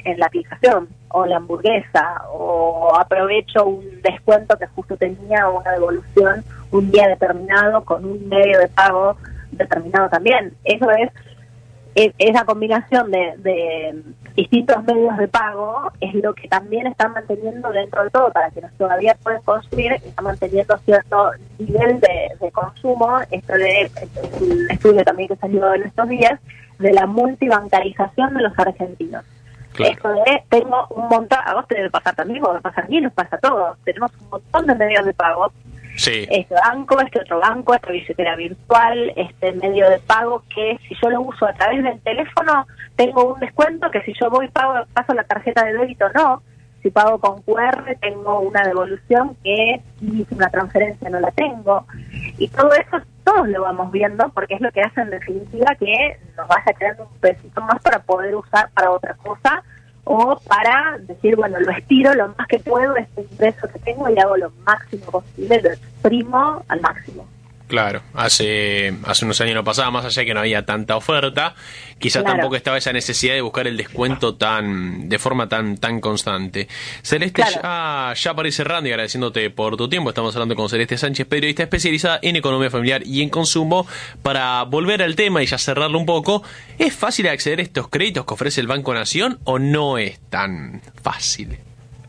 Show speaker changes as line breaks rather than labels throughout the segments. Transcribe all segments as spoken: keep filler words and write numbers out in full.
en la aplicación, o la hamburguesa, o aprovecho un descuento que justo tenía, o una devolución un día determinado con un medio de pago determinado también. Eso es, es esa combinación de, de distintos medios de pago es lo que también están manteniendo dentro de todo, para quienes todavía pueden consumir, está manteniendo cierto nivel de, de consumo. Esto de es un estudio también que salió en estos días, de la multibancarización de los argentinos. Claro. Esto de, tengo un montón, a vos te debe pasar también, vos te pasa a mí, nos pasa a todos, tenemos un montón de medios de pago.
Sí.
Este banco, este otro banco, esta billetera virtual, este medio de pago que si yo lo uso a través del teléfono tengo un descuento, que si yo voy pago paso la tarjeta de débito no, si pago con cu erre tengo una devolución que si hice una transferencia no la tengo, y todo eso todos lo vamos viendo porque es lo que hace en definitiva que nos vaya creando un pesito más para poder usar para otra cosa, o para decir, bueno, lo estiro lo más que puedo, este ingreso que tengo, y hago lo máximo posible, lo exprimo al máximo.
Claro, hace hace unos años no pasaba, más allá de que no había tanta oferta, quizás claro. tampoco estaba esa necesidad de buscar el descuento tan de forma tan tan constante. Celeste, claro. ya, ya para ir cerrando y agradeciéndote por tu tiempo, estamos hablando con Celeste Sánchez, periodista especializada en economía familiar y en consumo. Para volver al tema y ya cerrarlo un poco, ¿es fácil acceder a estos créditos que ofrece el Banco Nación o no es tan fácil?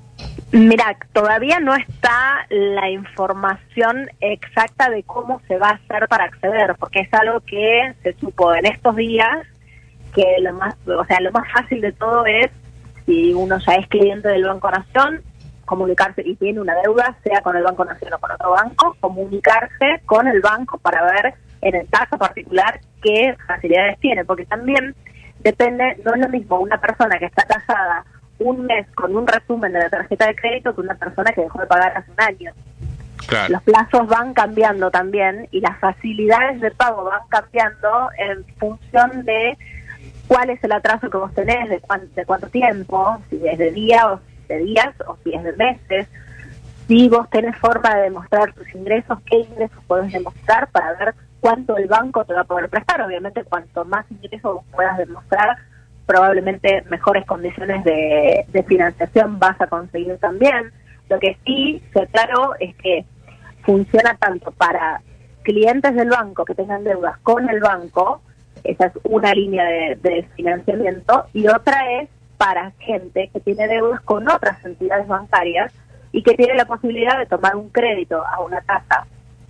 Mira, todavía no está la información exacta de cómo se va a hacer para acceder, porque es algo que se supo en estos días, que lo más, o sea, lo más fácil de todo es, si uno ya es cliente del Banco Nación, comunicarse, y tiene una deuda, sea con el Banco Nación o con otro banco, comunicarse con el banco para ver en el caso particular qué facilidades tiene, porque también depende, no es lo mismo una persona que está casada un mes con un resumen de la tarjeta de crédito que una persona que dejó de pagar hace un año. Claro. Los plazos van cambiando también y las facilidades de pago van cambiando en función de cuál es el atraso que vos tenés, de, cuán, de cuánto tiempo, si es de día o de días o si es de meses, si vos tenés forma de demostrar tus ingresos, qué ingresos podés demostrar para ver cuánto el banco te va a poder prestar. Obviamente, cuanto más ingresos vos puedas demostrar, probablemente mejores condiciones de, de financiación vas a conseguir también. Lo que sí se aclaró es que funciona tanto para clientes del banco que tengan deudas con el banco, esa es una línea de, de financiamiento, y otra es para gente que tiene deudas con otras entidades bancarias y que tiene la posibilidad de tomar un crédito a una tasa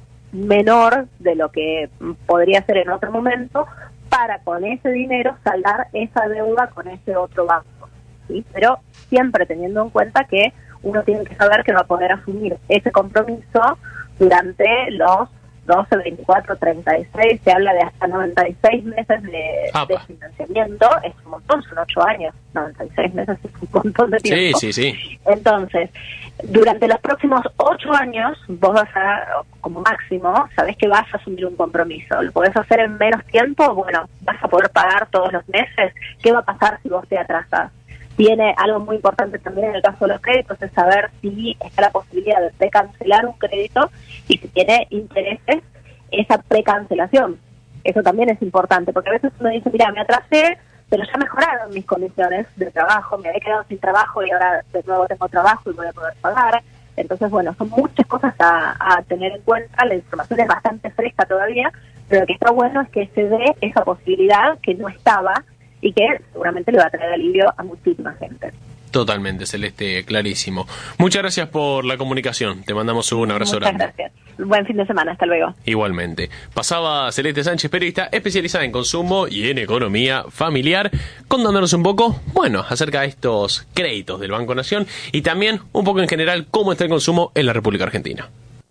menor de lo que podría ser en otro momento, para con ese dinero saldar esa deuda con ese otro banco, ¿sí? Pero siempre teniendo en cuenta que uno tiene que saber que va a poder asumir ese compromiso durante los doce, veinticuatro, treinta y seis, se habla de hasta noventa y seis meses de, de financiamiento, es un montón, son ocho años, noventa y seis meses es un montón de tiempo.
Sí, sí, sí.
Entonces, durante los próximos ocho años, vos vas a, como máximo, sabés que vas a asumir un compromiso. ¿Lo podés hacer en menos tiempo? Bueno, vas a poder pagar todos los meses. ¿Qué va a pasar si vos te atrasás? Tiene algo muy importante también en el caso de los créditos, es saber si está la posibilidad de precancelar un crédito y si tiene intereses esa precancelación. Eso también es importante, porque a veces uno dice, mira, me atrasé, pero ya mejoraron mis condiciones de trabajo, me había quedado sin trabajo y ahora de nuevo tengo trabajo y voy a poder pagar. Entonces, bueno, son muchas cosas a, a tener en cuenta, la información es bastante fresca todavía, pero lo que está bueno es que se dé esa posibilidad que no estaba y que seguramente le va a traer alivio a muchísima gente.
Totalmente, Celeste, clarísimo. Muchas gracias por la comunicación. Te mandamos un abrazo
Muchas
grande.
Gracias. Buen fin de semana. Hasta luego.
Igualmente. Pasaba Celeste Sánchez, periodista especializada en consumo y en economía familiar, contándonos un poco, bueno, acerca de estos créditos del Banco Nación y también un poco en general cómo está el consumo en la República Argentina.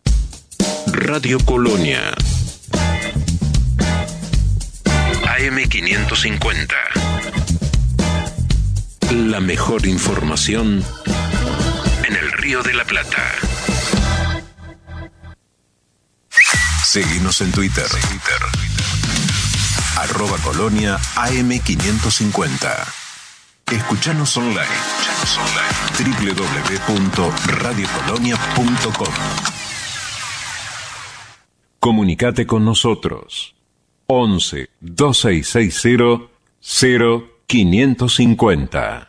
Radio Colonia. A M quinientos cincuenta. La mejor información en el Río de la Plata. Seguinos en Twitter. Twitter. Arroba Colonia A M quinientos cincuenta. Escuchanos online. Escuchanos online. doble u doble u doble u punto radio colonia punto com. Comunicate con nosotros. once, dos seis seis cero, cero quinientos cincuenta.